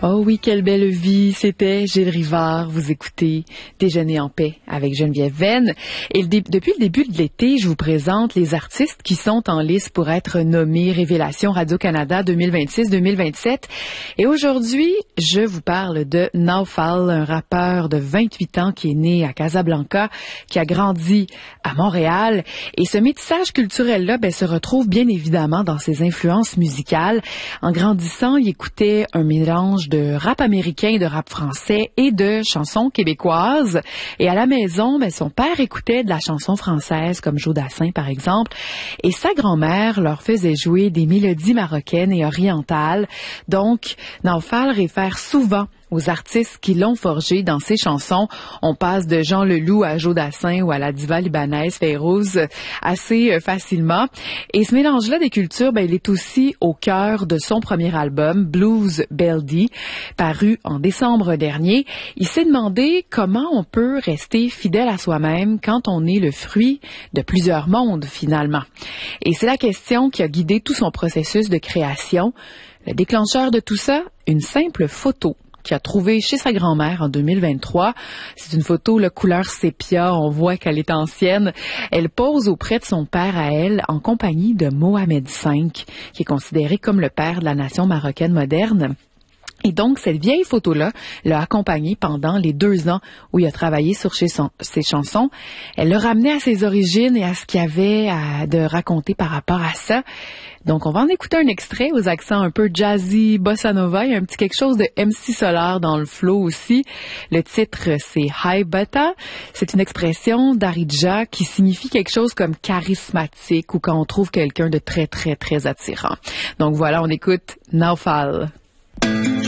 Oh oui, quelle belle vie. C'était Gilles Rivard. Vous écoutez Déjeuner en paix avec Geneviève Venn. Et depuis le début de l'été, je vous présente les artistes qui sont en lice pour être nommés Révélation Radio-Canada 2026-2027. Et aujourd'hui, je vous parle de Naufal, un rappeur de 28 ans qui est né à Casablanca, qui a grandi à Montréal. Et ce métissage culturel-là, se retrouve bien évidemment dans ses influences musicales. En grandissant, il écoutait un mélange de rap américain, de rap français et de chansons québécoises. Et à la maison, son père écoutait de la chanson française comme Joe Dassin par exemple. Et sa grand-mère leur faisait jouer des mélodies marocaines et orientales. Donc, Naufal réfère souvent aux artistes qui l'ont forgé dans ses chansons. On passe de Jean Leloup à Joe Dassin ou à la diva libanaise Fayrouz assez facilement. Et ce mélange-là des cultures, il est aussi au cœur de son premier album, Blues Beldy, paru en décembre dernier. Il s'est demandé comment on peut rester fidèle à soi-même quand on est le fruit de plusieurs mondes, finalement. Et c'est la question qui a guidé tout son processus de création. Le déclencheur de tout ça, une simple photo qu'il a trouvée chez sa grand-mère en 2023. C'est une photo, couleur sépia, on voit qu'elle est ancienne. Elle pose auprès de son père à elle, en compagnie de Mohamed V, qui est considéré comme le père de la nation marocaine moderne. Et donc, cette vieille photo-là l'a accompagné pendant les 2 ans où il a travaillé sur ses chansons. Elle l'a ramené à ses origines et à ce qu'il y avait de raconter par rapport à ça. Donc, on va en écouter un extrait aux accents un peu jazzy, bossa nova. Il y a un petit quelque chose de MC Solar dans le flow aussi. Le titre, c'est Hi Bata. C'est une expression d'Aridja qui signifie quelque chose comme charismatique ou quand on trouve quelqu'un de très, très, très attirant. Donc voilà, on écoute Naufal.